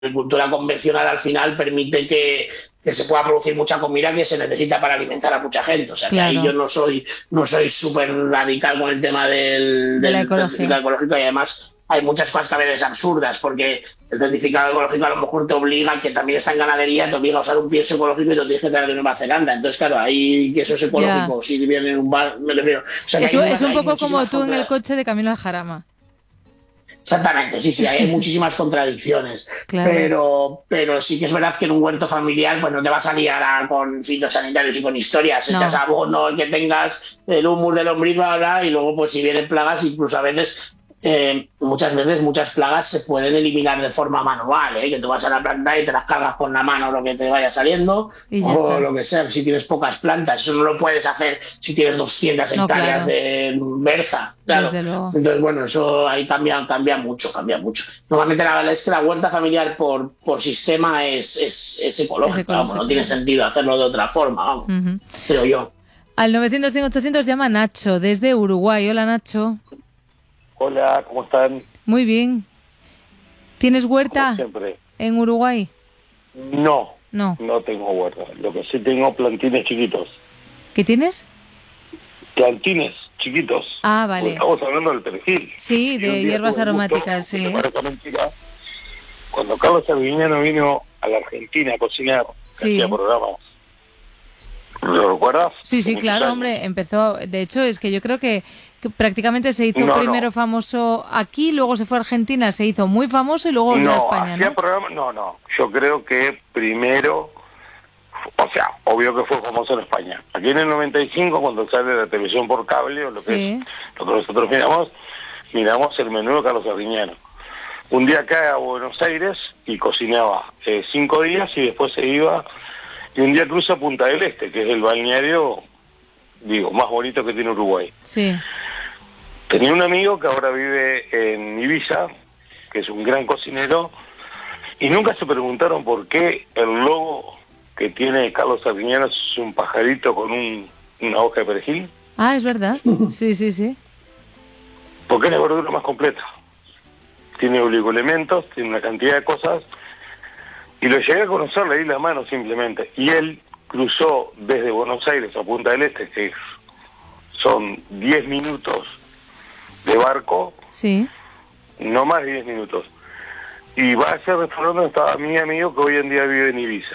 agricultura convencional al final permite que se pueda producir mucha comida que se necesita para alimentar a mucha gente. O sea, que ahí yo Claro, no soy súper radical con el tema del, de la del ecología. certificado ecológico, y además hay muchas cosas que a veces absurdas, porque el certificado ecológico a lo mejor te obliga, que también está en ganadería, te obliga a usar un pienso ecológico y te lo tienes que traer de Nueva Zelanda. Entonces, claro, ahí que eso es Ya. ecológico, si viene en un bar, me refiero. O sea, que Eso es un hay poco como muchísimas tú en el contra. coche de camino al Jarama. Exactamente, sí, sí, hay muchísimas contradicciones, Claro, pero sí que es verdad que en un huerto familiar pues no te vas a liar con fitosanitarios y con historias, echas no, abono, que tengas el humus del lombriz, bla, bla, y luego pues si vienen plagas, incluso a veces, muchas veces muchas plagas se pueden eliminar de forma manual, que tú vas a la planta y te las cargas con la mano lo que te vaya saliendo, y ya o está. lo que sea, si tienes pocas plantas, eso no lo puedes hacer si tienes 200 No, hectáreas claro, de berza, claro. desde luego. Entonces, bueno, eso ahí cambia mucho, cambia mucho. Normalmente la verdad es que la huerta familiar por sistema es Es ecológica, vamos, no tiene ecológica. sentido hacerlo de otra forma, vamos, Ujú. creo yo. Al 900-100-800 llama Nacho, desde Uruguay. Hola, Nacho. Hola, ¿cómo están? Muy bien. ¿Tienes Como huerta siempre. en Uruguay? No, No. no tengo huerta. Lo que sí tengo plantines chiquitos. ¿Qué tienes? Plantines chiquitos. Ah, Porque vale. estamos hablando del perejil. Sí, Y un de día hierbas tuve el gusto, aromáticas, que te sí. parezca mentira, cuando Carlos Arguiñano vino a la Argentina a cocinar, que hacía Sí. programas. ¿Lo recuerdas? Sí, Hace sí, muchos claro, años. hombre, empezó, de hecho es que yo creo que prácticamente se hizo No, primero no. famoso aquí, luego se fue a Argentina, se hizo muy famoso y luego volvió a No, España, hacía ¿no? programas, no, no. Yo creo que primero, o sea, obvio que fue famoso en España. Aquí en el 95, cuando sale la televisión por cable, o lo que es Sí, lo que nosotros miramos el menú de Carlos Arguiñano. Un día cae a Buenos Aires y cocinaba 5 días y después se iba, y un día cruza Punta del Este, que es el balneario, digo, más bonito que tiene Uruguay. sí. Tenía un amigo que ahora vive en Ibiza, que es un gran cocinero, y nunca se preguntaron por qué el logo que tiene Carlos Arguiñano es un pajarito con una hoja de perejil, Ah, es verdad. Sí, sí, sí. porque es la verdura más completa. Tiene oligoelementos, tiene una cantidad de cosas, y lo llegué a conocer, le di la mano simplemente. Y él cruzó desde Buenos Aires a Punta del Este, que son 10 minutos de barco, Sí. no más de 10 minutos. Y va a ese restaurante donde estaba mi amigo que hoy en día vive en Ibiza.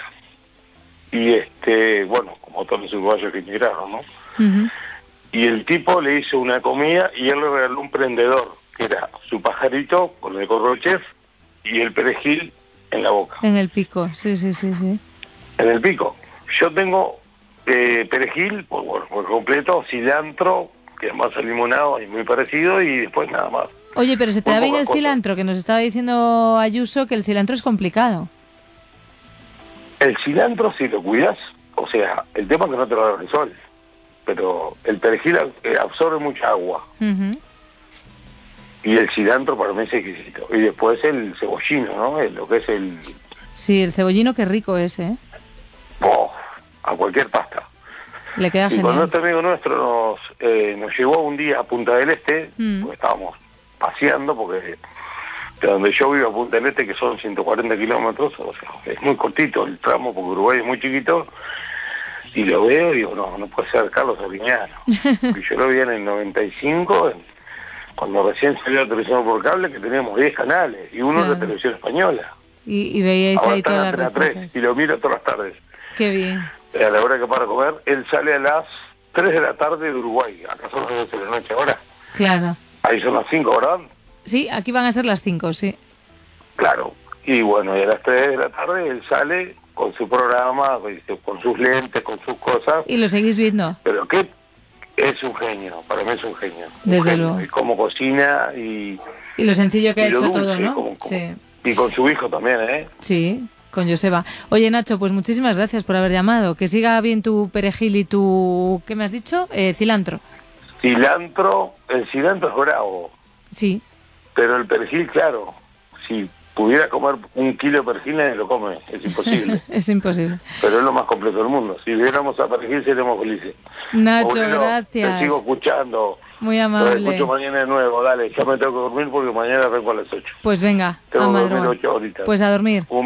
Y bueno, como todos los uruguayos que emigraron, ¿no? Ujú. Y el tipo le hizo una comida y él le regaló un prendedor, que era su pajarito con el gorro chef y el perejil en la boca, En el pico, sí, sí, sí, sí. en el pico. Yo tengo perejil, pues bueno, por completo, cilantro, que es más limonado y muy parecido, y después nada más. Oye, pero se te Muy da bien pocas el cosas. cilantro, que nos estaba diciendo Ayuso que el cilantro es complicado. El cilantro, si lo cuidas, o sea, el tema es que no te lo agarra el sol, pero el perejil absorbe mucha agua. Ujú. Y el cilantro para mí es exquisito. Y después el cebollino, ¿no? Lo que es el... Sí, el cebollino qué rico es, ¿eh? ¡Oh! A cualquier pasta. Le queda Y cuando genial. este amigo nuestro nos llevó un día a Punta del Este, Mm. porque estábamos paseando, porque de donde yo vivo a Punta del Este, que son 140 kilómetros, o sea, es muy cortito el tramo, porque Uruguay es muy chiquito, y lo veo y digo, no puede ser Carlos Arguiñano. Y yo lo vi en el 95, cuando recién salió la televisión por cable, que teníamos 10 canales, y uno de Claro. televisión española. Y veíais Ahora ahí está en todas las Antena 3, recetas. y lo miro todas las tardes. Qué bien. A la hora que para comer, él sale a las 3 de la tarde de Uruguay. Acá son las 12 de la noche ahora. Claro. Ahí son las 5, ¿verdad? Sí, aquí van a ser las 5, sí. Claro. Y bueno, y a las 3 de la tarde él sale con su programa, con sus lentes, con sus cosas. ¿Y lo seguís viendo? Pero que es un genio, para mí es un genio. Un Desde genio. luego. Y cómo cocina y Y lo sencillo que ha lo hecho dulce, todo, ¿no? como, Sí. y con su hijo también, ¿eh? Sí, con Joseba. Oye, Nacho, pues muchísimas gracias por haber llamado. Que siga bien tu perejil y tu... ¿Qué me has dicho? Cilantro. Cilantro, el cilantro es bravo, Sí. pero el perejil, claro, si pudiera comer 1 kilo de perejil, lo come, es imposible. Es imposible. Pero es lo más completo del mundo. Si viéramos a perejil, seríamos felices. Nacho, Aurelio, gracias. te sigo escuchando. Muy Lo amable. escucho mañana de nuevo, dale, ya me tengo que dormir porque mañana vengo a las 8. Pues venga, Tengo a que dormir madrugar. 8 horitas. Pues a dormir.